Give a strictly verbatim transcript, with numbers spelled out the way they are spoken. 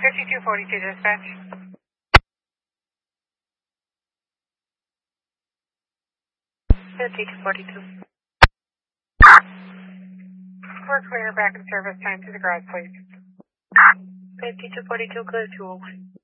fifty-two forty-two dispatch. fifty-two forty-two. We're clear, back in service, time to the garage, please. fifty-two forty-two, clear two oh one.